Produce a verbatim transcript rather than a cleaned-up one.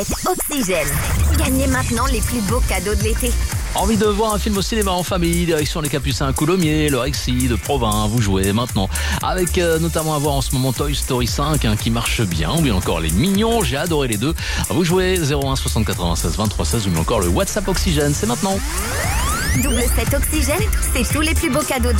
Oxygène. Gagnez maintenant les plus beaux cadeaux de l'été. Envie de voir un film au cinéma en famille, direction les Capucins à Coulommiers, le Rexy de Provins, vous jouez maintenant. Avec euh, notamment à voir en ce moment Toy Story cinq hein, qui marche bien, ou bien encore les Mignons, j'ai adoré les deux. Vous jouez zéro un soixante quatre-vingt-seize vingt-trois seize ou bien encore le WhatsApp Oxygène, c'est maintenant. Double sept Oxygène, c'est tous les plus beaux cadeaux de